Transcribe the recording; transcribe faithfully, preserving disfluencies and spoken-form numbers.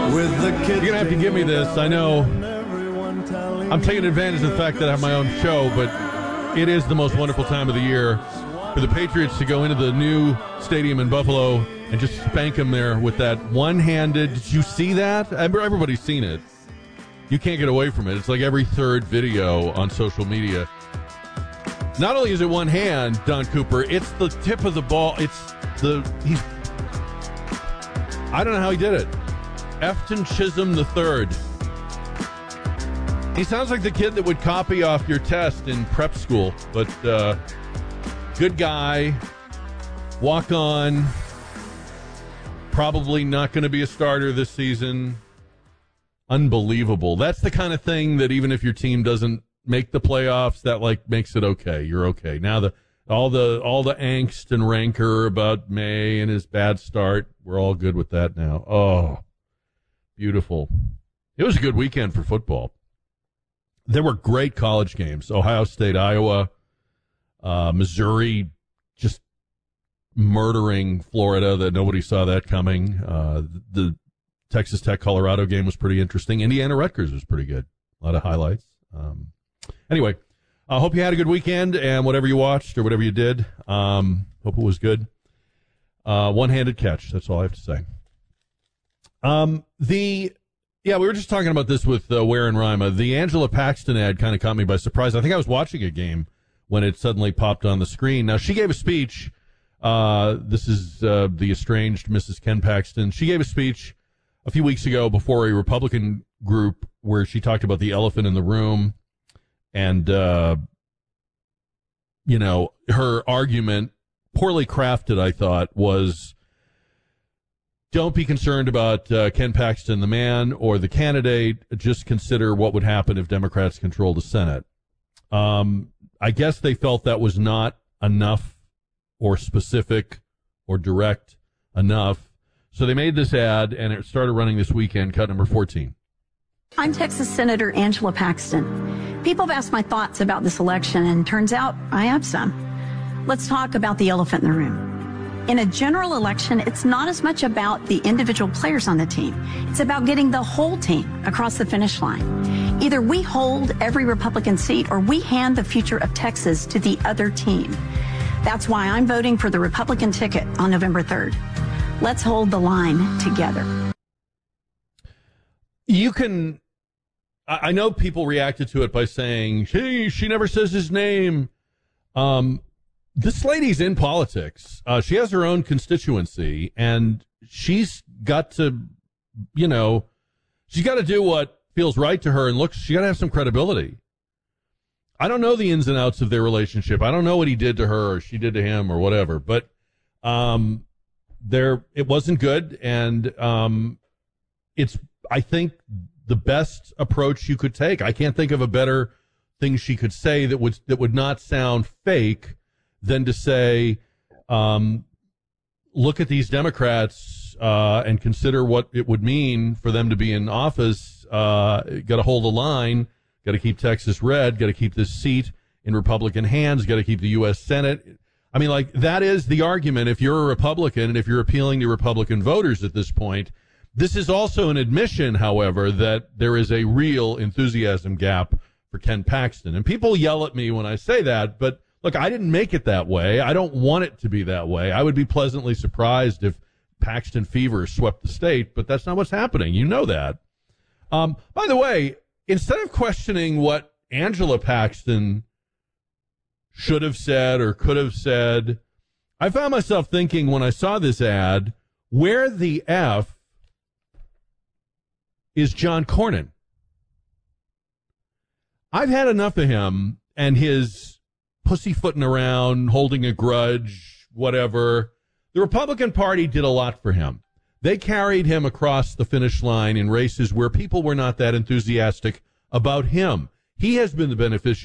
You're going to have to give me this. I know I'm taking advantage of the fact that I have my own show, but it is the most wonderful time of the year for the Patriots to go into the new stadium in Buffalo and just spank them there with that one-handed. Did you see that? Everybody's seen it. You can't get away from it. It's like every third video on social media. Not only is it one hand, Don Cooper, it's the tip of the ball. It's the, he's, I don't know how he did it. Efton Chisholm the third. He sounds like the kid that would copy off your test in prep school, but uh, good guy, walk on, probably not going to be a starter this season. Unbelievable. That's the kind of thing that even if your team doesn't make the playoffs, that like makes it okay. You're okay. Now the all the all the angst and rancor about May and his bad start, we're all good with that now. Oh, beautiful. It was a good weekend for football. There were great college games. Ohio State, Iowa, uh, Missouri just murdering Florida. That nobody saw that coming. Uh, the Texas Tech Colorado game was pretty interesting. Indiana Rutgers was pretty good. A lot of highlights. Um, anyway, I hope you had a good weekend and whatever you watched or whatever you did. Um, hope it was good. Uh, one-handed catch. That's all I have to say. Um, the yeah, we were just talking about this with uh, Ware and Rima. The Angela Paxton ad kind of caught me by surprise. I think I was watching a game when it suddenly popped on the screen. Now she gave a speech. Uh, this is uh, the estranged Missus Ken Paxton. She gave a speech a few weeks ago before a Republican group where she talked about the elephant in the room. And, uh, you know, her argument, poorly crafted, I thought, was don't be concerned about uh, Ken Paxton, the man, or the candidate. Just consider what would happen if Democrats controlled the Senate. Um, I guess they felt that was not enough or specific or direct enough. So they made this ad, and it started running this weekend, cut number fourteen. I'm Texas Senator Angela Paxton. People have asked my thoughts about this election, and turns out I have some. Let's talk about the elephant in the room. In a general election, it's not as much about the individual players on the team. It's about getting the whole team across the finish line. Either we hold every Republican seat or we hand the future of Texas to the other team. That's why I'm voting for the Republican ticket on November third. Let's hold the line together. You can, I know people reacted to it by saying, hey, she never says his name. Um, this lady's in politics. Uh, she has her own constituency, and she's got to, you know, she's got to do what feels right to her, and look, she got to have some credibility. I don't know the ins and outs of their relationship. I don't know what he did to her or she did to him or whatever, but um, there it wasn't good, and um, it's, I think, the best approach you could take. I can't think of a better thing she could say that would that would not sound fake than to say, um, look at these Democrats uh, and consider what it would mean for them to be in office. Uh, got to hold the line. Got to keep Texas red. Got to keep this seat in Republican hands. Got to keep the U S Senate. I mean, like, that is the argument if you're a Republican and if you're appealing to Republican voters at this point. This is also an admission, however, that there is a real enthusiasm gap for Ken Paxton. And people yell at me when I say that, but look, I didn't make it that way. I don't want it to be that way. I would be pleasantly surprised if Paxton fever swept the state, but that's not what's happening. You know that. Um, by the way, instead of questioning what Angela Paxton should have said or could have said, I found myself thinking when I saw this ad, where the F is John Cornyn? I've had enough of him and his pussyfooting around, holding a grudge, whatever. The Republican Party did a lot for him. They carried him across the finish line in races where people were not that enthusiastic about him. He has been the beneficiary